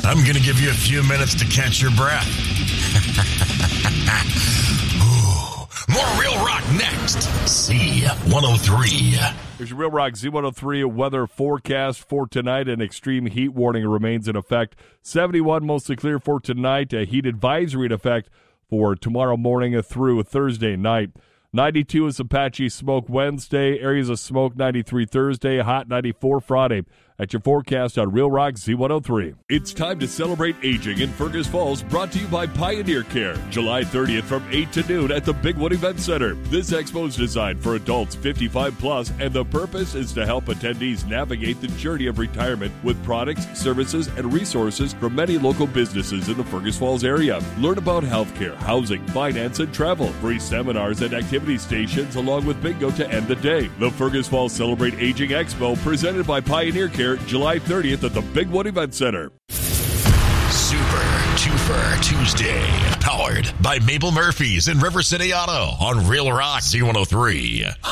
I'm going to give you a few minutes to catch your breath. Ooh, more Real Rock next. Z103. Here's your Real Rock Z103 weather forecast for tonight. An extreme heat warning remains in effect. 71 mostly clear for tonight. A heat advisory in effect for tomorrow morning through Thursday night. 92 is Apache Smoke Wednesday. Areas of smoke 93 Thursday. Hot 94 Friday. At your forecast on Real Rock Z103. It's time to celebrate aging in Fergus Falls, brought to you by Pioneer Care. July 30th from 8 to noon at the Big Wood Event Center. This expo is designed for adults 55 plus, and the purpose is to help attendees navigate the journey of retirement with products, services, and resources from many local businesses in the Fergus Falls area. Learn about healthcare, housing, finance, and travel. Free seminars and activity stations along with bingo to end the day. The Fergus Falls Celebrate Aging Expo presented by Pioneer Care, July 30th at the Big Wood Event Center. Super Twofer Tuesday, powered by Mabel Murphy's in River City Auto on Real Rock Z103.